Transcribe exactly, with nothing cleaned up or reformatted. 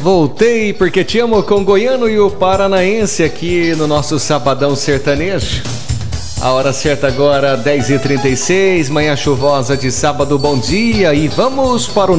Voltei porque te amo com Goiano e o Paranaense aqui no nosso Sabadão Sertanejo. A hora certa agora, dez e trinta e seis, manhã chuvosa de sábado, bom dia e vamos para o